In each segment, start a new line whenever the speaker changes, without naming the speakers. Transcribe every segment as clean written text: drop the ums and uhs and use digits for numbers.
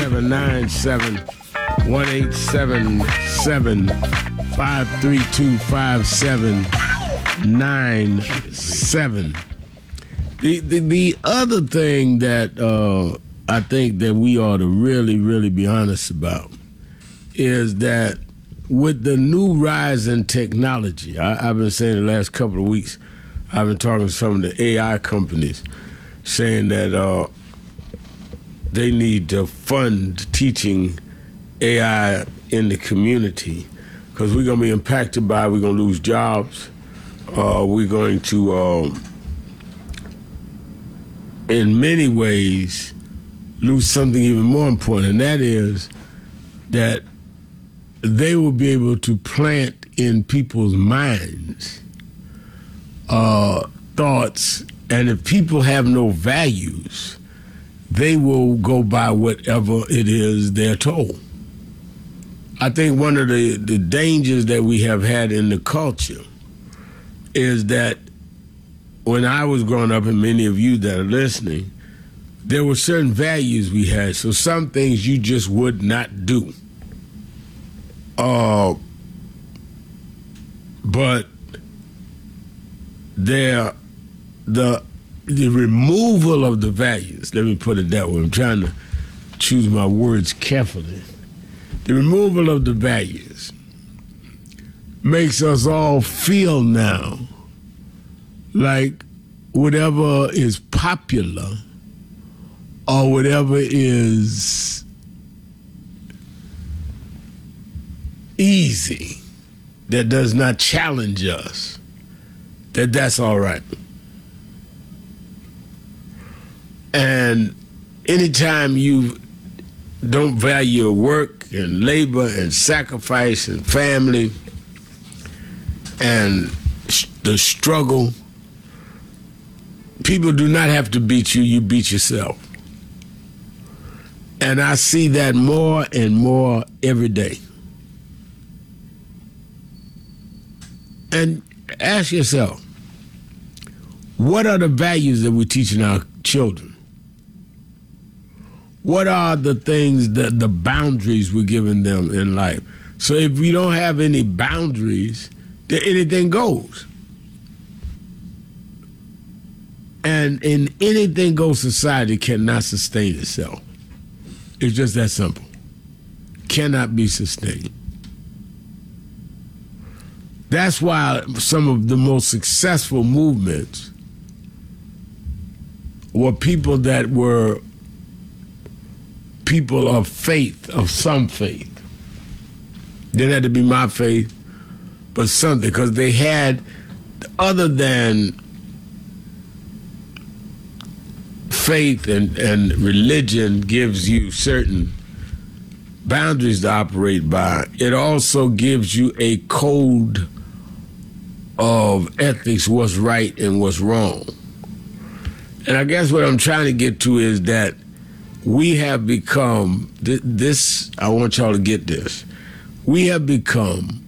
797 1877 532 5797. The other thing that I think that we ought to really be honest about is that with the new rise in technology, I've been saying the last couple of weeks, I've been talking to some of the AI companies saying that they need to fund teaching AI in the community because we're going to be impacted by it. We're going to lose jobs. We're going to, in many ways, lose something even more important, and that is that they will be able to plant in people's minds thoughts, and if people have no values, they will go by whatever it is they're told. I think one of the dangers that we have had in the culture is that when I was growing up, and many of you that are listening, there were certain values we had, so some things you just would not do. But the removal of the values, let me put it that way, I'm trying to choose my words carefully. The removal of the values makes us all feel now like whatever is popular or whatever is easy, that does not challenge us, that's all right. And anytime you don't value your work and labor and sacrifice and family and the struggle, people do not have to beat you, you beat yourself. And I see that more and more every day. And ask yourself, what are the values that we're teaching our children? What are the things, that the boundaries we're giving them in life? So if we don't have any boundaries, then anything goes. And in anything goes society cannot sustain itself. It's just that simple. Cannot be sustained. That's why some of the most successful movements were people that were people of faith, of some faith. Didn't have to be my faith, but something, because they had, other than faith and religion gives you certain boundaries to operate by, it also gives you a code of ethics, what's right and what's wrong. And I guess what I'm trying to get to is that we have become, this, I want y'all to get this, we have become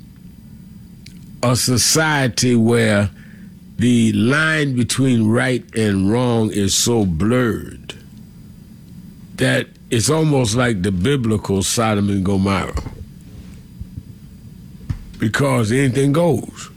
a society where the line between right and wrong is so blurred that it's almost like the biblical Sodom and Gomorrah, because anything goes.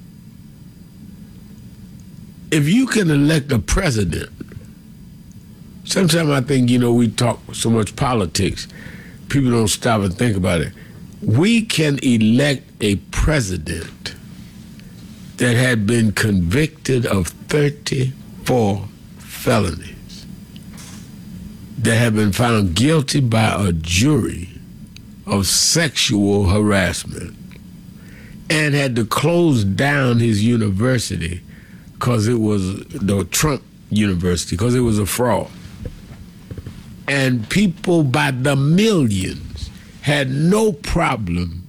If you can elect a president, sometimes I think, we talk so much politics, people don't stop and think about it. We can elect a president that had been convicted of 34 felonies, that had been found guilty by a jury of sexual harassment, and had to close down his university because it was the Trump University, because it was a fraud. And people by the millions had no problem